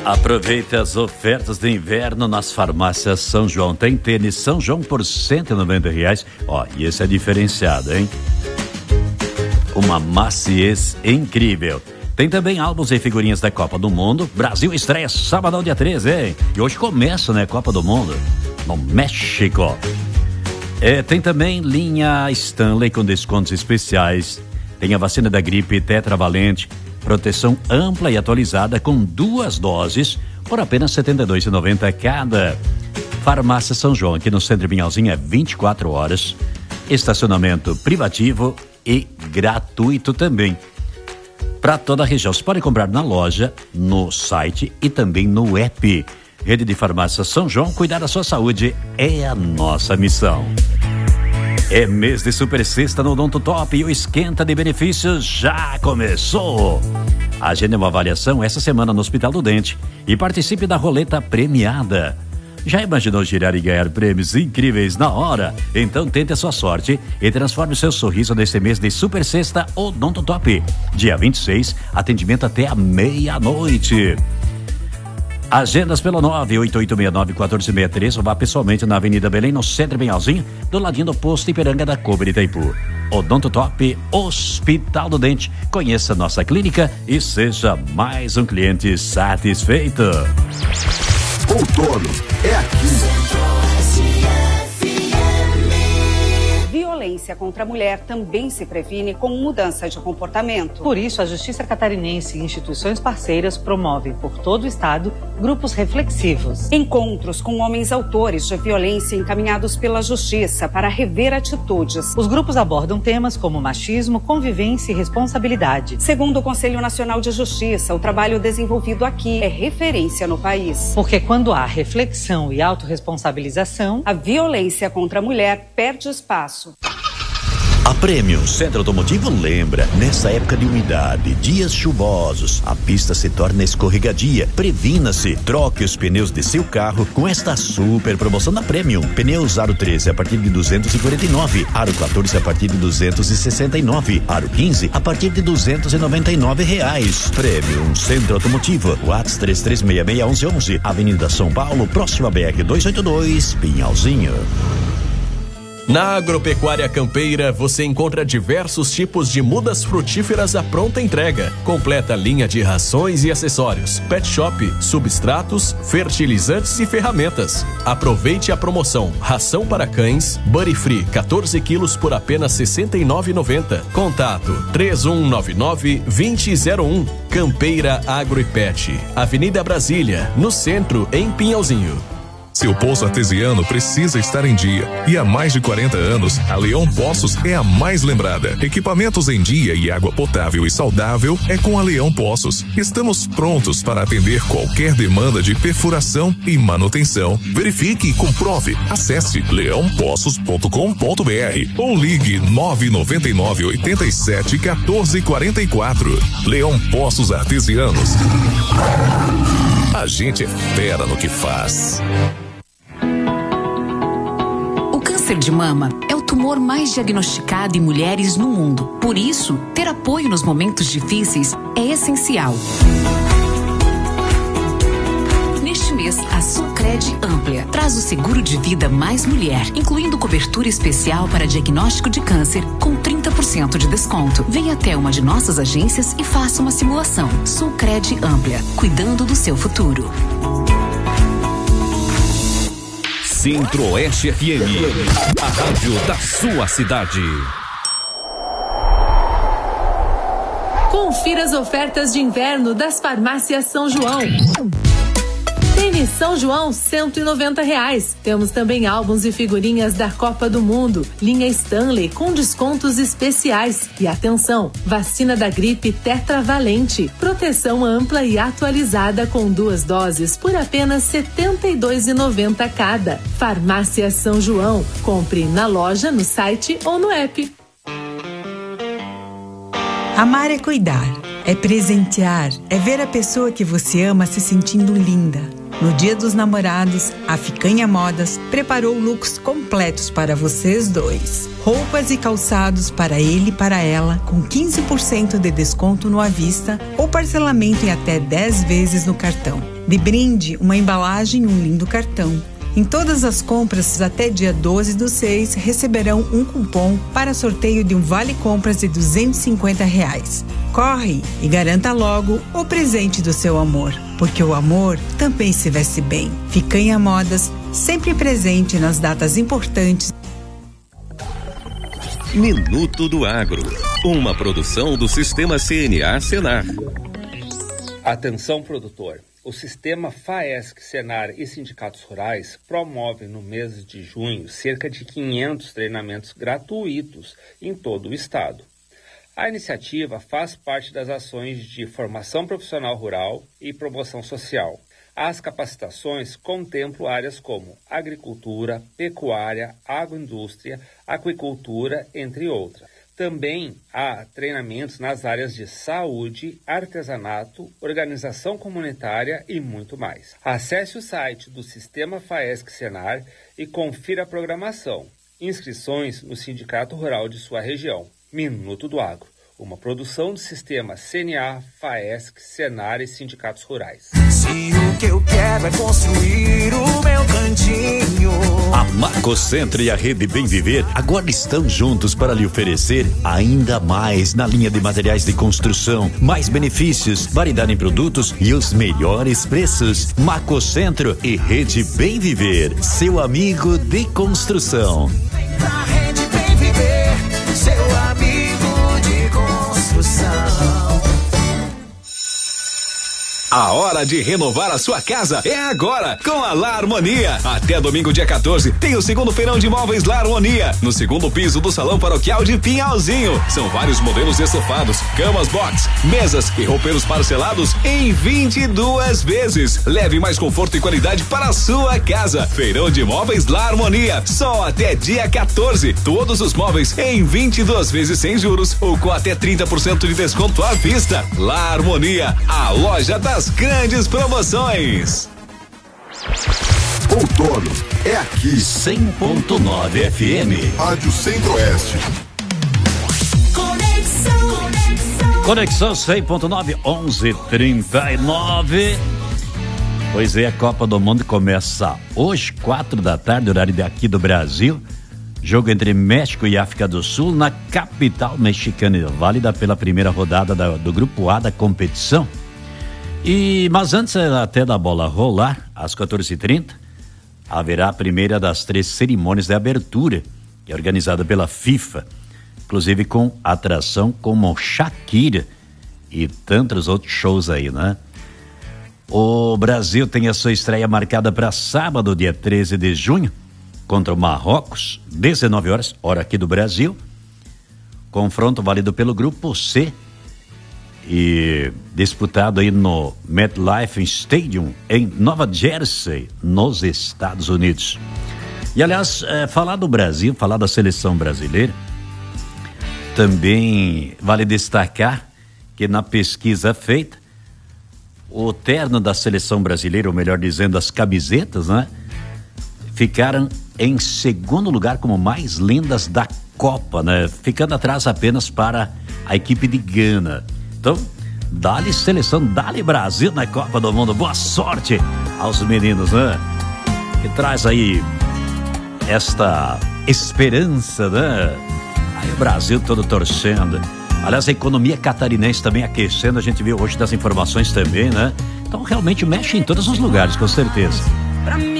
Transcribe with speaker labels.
Speaker 1: Aproveite as ofertas de inverno nas farmácias São João. Tem tênis São João por R$190. E esse é diferenciado, hein? Uma maciez incrível. Tem também álbuns e figurinhas da Copa do Mundo. Brasil estreia sábado, dia 13, hein? E hoje começa, né, Copa do Mundo no México. Tem também linha Stanley com descontos especiais. Tem a vacina da gripe tetravalente, proteção ampla e atualizada com 2 doses por apenas R$ 72,90 cada. Farmácia São João, aqui no Centro Pinhalzinho, é 24 horas. Estacionamento privativo e gratuito também. Para toda a região. Você pode comprar na loja, no site e também no app. Rede de Farmácia São João, cuidar da sua saúde é a nossa missão. É mês de Super Sexta no Odonto Top e o esquenta de benefícios já começou. Agende uma avaliação essa semana no Hospital do Dente e participe da roleta premiada. Já imaginou girar e ganhar prêmios incríveis na hora? Então tente a sua sorte e transforme o seu sorriso nesse mês de Super Sexta Odonto Top. Dia 26, atendimento até a meia-noite. Agendas pelo 98869-1463 ou vá pessoalmente na Avenida Belém, no Centro Pinhalzinho, do ladinho do posto Ipiranga da Cobre Itaipu. Odonto Top, Hospital do Dente. Conheça nossa clínica e seja mais um cliente satisfeito.
Speaker 2: Outono é aqui.
Speaker 3: Violência contra a mulher também se previne com mudança de comportamento.
Speaker 4: Por isso, a Justiça Catarinense e instituições parceiras promovem por todo o estado grupos reflexivos.
Speaker 3: Encontros com homens autores de violência encaminhados pela Justiça para rever atitudes.
Speaker 4: Os grupos abordam temas como machismo, convivência e responsabilidade.
Speaker 3: Segundo o Conselho Nacional de Justiça, o trabalho desenvolvido aqui é referência no país.
Speaker 4: Porque quando há reflexão e autorresponsabilização,
Speaker 3: a violência contra a mulher perde espaço.
Speaker 5: A Premium Centro Automotivo lembra, nessa época de umidade, dias chuvosos, a pista se torna escorregadia. Previna-se, troque os pneus de seu carro com esta super promoção da Premium. Pneus Aro 13 a partir de 249, Aro 14 a partir de 269, Aro 15 a partir de R$299. Premium Centro Automotivo, WhatsApp 33661111, Avenida São Paulo, próxima BR 282, Pinhalzinho.
Speaker 6: Na Agropecuária Campeira, você encontra diversos tipos de mudas frutíferas à pronta entrega. Completa linha de rações e acessórios, pet shop, substratos, fertilizantes e ferramentas. Aproveite a promoção Ração para Cães, Buddy Free, 14 quilos por apenas R$ 69,90. Contato 3199-2001. Campeira Agro e Pet, Avenida Brasília, no centro, em Pinhalzinho.
Speaker 7: Seu poço artesiano precisa estar em dia. E há mais de 40 anos, a Leão Poços é a mais lembrada. Equipamentos em dia e água potável e saudável é com a Leão Poços. Estamos prontos para atender qualquer demanda de perfuração e manutenção. Verifique e comprove. Acesse leãopoços.com.br ou ligue 999-87-1444. Leão Poços Artesianos. A gente é fera no que faz.
Speaker 8: O câncer de mama é o tumor mais diagnosticado em mulheres no mundo. Por isso, ter apoio nos momentos difíceis é essencial. Neste mês, a Sulcred Amplia traz o seguro de vida mais mulher, incluindo cobertura especial para diagnóstico de câncer com 30% de desconto. Venha até uma de nossas agências e faça uma simulação. Sulcred Amplia, cuidando do seu futuro.
Speaker 9: Centro-Oeste FM, a rádio da sua cidade.
Speaker 10: Confira as ofertas de inverno das farmácias São João. Tênis São João, R$190. Temos também álbuns e figurinhas da Copa do Mundo. Linha Stanley com descontos especiais. E atenção, vacina da gripe tetravalente. Proteção ampla e atualizada com 2 doses por apenas R$ 72,90 cada. Farmácia São João. Compre na loja, no site ou no app.
Speaker 11: Amar é cuidar.
Speaker 2: é presentear, é ver a pessoa que você ama se sentindo linda. No Dia dos Namorados, a Ficanha Modas preparou looks completos para vocês dois. Roupas e calçados para ele e para ela, com 15% de desconto no à vista ou parcelamento em até 10 vezes no cartão. De brinde, uma embalagem e um lindo cartão. Em todas as compras até dia 12/6 receberão um cupom para sorteio de um vale-compras de R$250. Corre e garanta logo o presente do seu amor, porque o amor também se veste bem. Ficanha Modas, sempre presente nas datas importantes.
Speaker 9: Minuto do Agro, uma produção do Sistema CNA Senar.
Speaker 11: Atenção, produtor. O Sistema FAESC, Senar e Sindicatos Rurais promovem no mês de junho cerca de 500 treinamentos gratuitos em todo o estado. A iniciativa faz parte das ações de formação profissional rural e promoção social. As capacitações contemplam áreas como agricultura, pecuária, agroindústria, aquicultura, entre outras. Também há treinamentos nas áreas de saúde, artesanato, organização comunitária e muito mais. Acesse o site do Sistema FAESC Senar e confira a programação. Inscrições no Sindicato Rural de sua região. Minuto do Agro, uma produção do Sistema CNA, FAESC, Senar e Sindicatos Rurais.
Speaker 12: Se o que eu quero é construir o meu cantinho.
Speaker 5: A Macocentro e a Rede Bem Viver agora estão juntos para lhe oferecer ainda mais na linha de materiais de construção, mais benefícios, variedade em produtos e os melhores preços. Macocentro e Rede Bem Viver, seu amigo de construção.
Speaker 12: A Rede Bem Viver, seu amigo de construção.
Speaker 6: A hora de renovar a sua casa é agora, com a La Harmonia. Até domingo, dia 14, tem o segundo feirão de móveis La Harmonia, no segundo piso do Salão Paroquial de Pinhalzinho. São vários modelos de estofados, camas box, mesas e roupeiros parcelados em 22 vezes. Leve mais conforto e qualidade para a sua casa. Feirão de móveis La Harmonia, só até dia 14. Todos os móveis em 22 vezes sem juros ou com até 30% de desconto à vista. La Harmonia, a loja das grandes promoções.
Speaker 13: Outono é aqui.
Speaker 5: 100.9 FM.
Speaker 13: Rádio Centro-Oeste.
Speaker 1: Conexão 100.9, 11:39. Pois é, a Copa do Mundo começa hoje, 4 da tarde, horário daqui do Brasil. Jogo entre México e África do Sul na capital mexicana, válida pela primeira rodada do Grupo A da competição. Mas antes até da bola rolar, às 14h30, haverá a primeira das 3 cerimônias de abertura, que é organizada pela FIFA, inclusive com atração como Shakira e tantos outros shows aí, né? O Brasil tem a sua estreia marcada para sábado, dia 13 de junho, contra o Marrocos, 19 horas, hora aqui do Brasil. Confronto válido pelo Grupo C, e disputado aí no MetLife Stadium em Nova Jersey, nos Estados Unidos. E aliás, falar do Brasil, falar da seleção brasileira, também vale destacar que na pesquisa feita, o terno da seleção brasileira, ou melhor dizendo, as camisetas, né, ficaram em segundo lugar como mais lindas da Copa, né, ficando atrás apenas para a equipe de Gana. Então, dá-lhe seleção, dá-lhe Brasil na Copa do Mundo. Boa sorte aos meninos, né? Que traz aí esta esperança, né? Aí o Brasil todo torcendo. Aliás, a economia catarinense também aquecendo, a gente viu hoje das informações também, né? Então, realmente mexe em todos os lugares, com certeza.